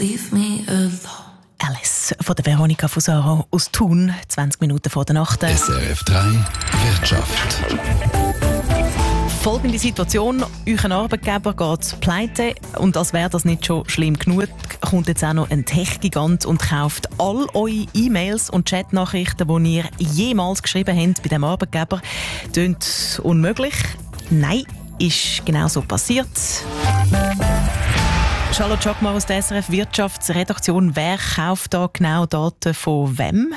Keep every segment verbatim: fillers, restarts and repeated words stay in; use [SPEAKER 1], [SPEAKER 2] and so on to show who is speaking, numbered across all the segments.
[SPEAKER 1] leave me alone.
[SPEAKER 2] Alice von der Veronika Fusaro aus Thun, zwanzig Minuten vor der Nacht.
[SPEAKER 3] S R F drei Wirtschaft.
[SPEAKER 2] Folgende Situation: Euer Arbeitgeber geht pleite und als wäre das nicht schon schlimm genug, kommt jetzt auch noch ein Tech-Gigant und kauft all eure E-Mails und Chatnachrichten, die ihr jemals geschrieben habt bei diesem Arbeitgeber. Tönt unmöglich? Nein, ist genau so passiert. Charlotte Schockmar aus der S R F Wirtschaftsredaktion. Wer kauft da genau Daten von wem?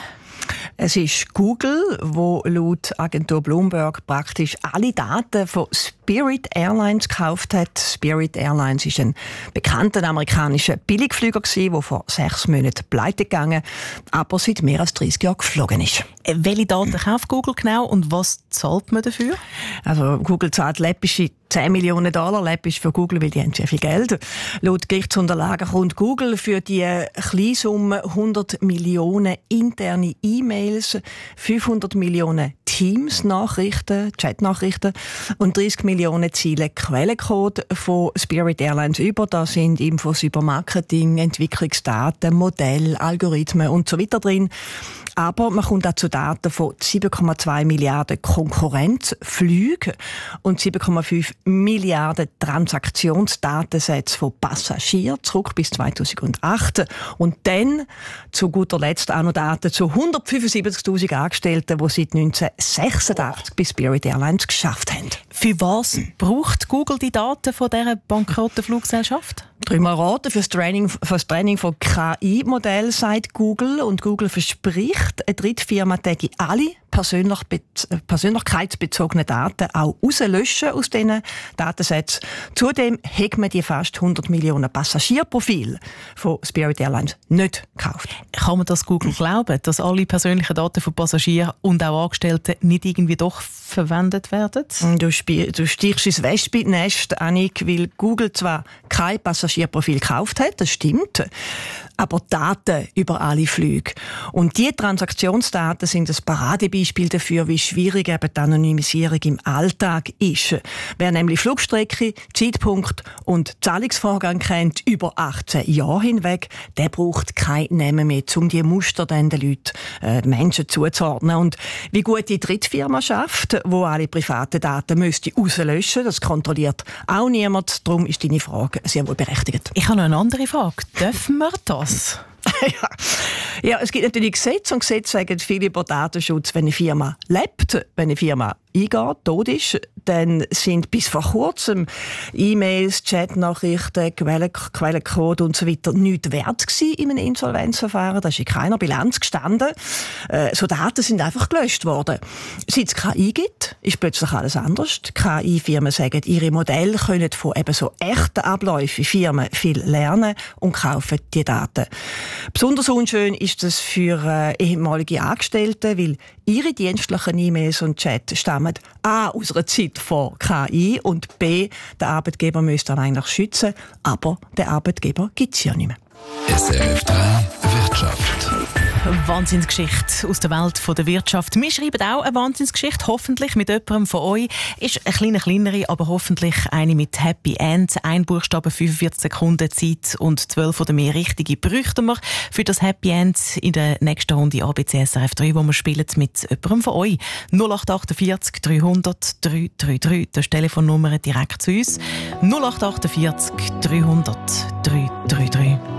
[SPEAKER 4] Es ist Google, wo laut Agentur Bloomberg praktisch alle Daten von Spirit Airlines gekauft hat. Spirit Airlines ist ein bekannter amerikanischer Billigflüger gewesen, der vor sechs Monaten pleite gegangen, aber seit mehr als dreißig Jahren geflogen ist.
[SPEAKER 2] Welche Daten kauft Google genau und was zahlt man dafür?
[SPEAKER 4] Also Google zahlt läppische zehn Millionen Dollar. Läppisch für Google, weil die haben sehr viel Geld. Laut Gerichtsunterlagen kommt Google für die Kleinsumme hundert Millionen interne E-Mails, fünfhundert Millionen Teams-Nachrichten, Chat-Nachrichten und dreißig Millionen Ziele Quellencode von Spirit Airlines über. Da sind Infos über Marketing, Entwicklungsdaten, Modell, Algorithmen und so weiter drin. Aber man kommt auch zu Daten von sieben Komma zwei Milliarden Konkurrenzflügen und sieben Komma fünf Milliarden Transaktionsdatensätze von Passagieren zurück bis zweitausendacht. Und dann zu guter Letzt auch noch Daten zu hundertfünfundsiebzigtausend Angestellten, die seit neunzehnhundertsechsundachtzig bei Spirit Airlines geschafft haben.
[SPEAKER 2] Für was braucht Google die Daten von dieser bankrotten Fluggesellschaft?
[SPEAKER 4] Dreimal raten für das Training, für das Training von K I-Modellen, sagt Google. Und Google verspricht, eine Drittfirma täte alle persönlich, persönlichkeitsbezogenen Daten auch rauslöschen aus diesen Datensätzen. Zudem hat man die fast hundert Millionen Passagierprofile von Spirit Airlines nicht gekauft.
[SPEAKER 2] Kann man das Google glauben, dass alle persönlichen Daten von Passagieren und auch Angestellten nicht irgendwie doch verwendet werden?
[SPEAKER 4] Du, du stichst ins Wespennest, Annik, weil Google zwar kein Passagierprofil gekauft hat, das stimmt, aber Daten über alle Flüge. Und diese Transaktionsdaten sind ein Paradebeispiel dafür, wie schwierig eben die Anonymisierung im Alltag ist. Wer nämlich Flugstrecke, Zeitpunkt und Zahlungsvorgang kennt über achtzehn Jahre hinweg, der braucht kein Namen mehr, um die Muster dann den Leuten, äh, den Menschen zuzuordnen. Und wie gut die Drittfirma schafft, wo alle privaten Daten müsste rauslöschen, das kontrolliert auch niemand. Darum ist deine Frage sehr wohl berechtigt.
[SPEAKER 2] Ich habe noch eine andere Frage. Dürfen wir das?
[SPEAKER 4] ja. ja, es gibt natürlich Gesetze und Gesetze sagen viel über Datenschutz. Wenn eine Firma lebt, wenn eine Firma eingeht, tot ist, dann sind bis vor kurzem E-Mails, Chatnachrichten, Quellen, Quellencode und so weiter nichts wert gewesen in einem Insolvenzverfahren. Das ist in keiner Bilanz gestanden. Äh, so Daten sind einfach gelöscht worden. Seit es K I gibt, ist plötzlich alles anders. Die K I-Firmen sagen, ihre Modelle können von eben so echten Abläufen in Firmen viel lernen und kaufen die Daten. Besonders unschön ist das für äh, ehemalige Angestellte, weil ihre dienstlichen E-Mails und Chat stammen A aus einer Zeit vor K I und B, der Arbeitgeber müsste dann eigentlich schützen, aber der Arbeitgeber gibt es ja nicht mehr.
[SPEAKER 3] S R F drei Wirtschaft.
[SPEAKER 2] Wahnsinnsgeschichte aus der Welt der Wirtschaft. Wir schreiben auch eine Wahnsinnsgeschichte, hoffentlich mit jemandem von euch. Ist eine kleine, kleinere, aber hoffentlich eine mit Happy End. Ein Buchstabe, fünfundvierzig Sekunden Zeit und zwölf oder mehr richtige bräuchten wir für das Happy End in der nächsten Runde A B C S R F drei, wo wir spielen mit jemandem von euch. null acht achtundvierzig dreihundert dreihundertdreiunddreißig, das ist die Telefonnummer direkt zu uns. null acht achtundvierzig dreihundert dreihundertdreiunddreißig.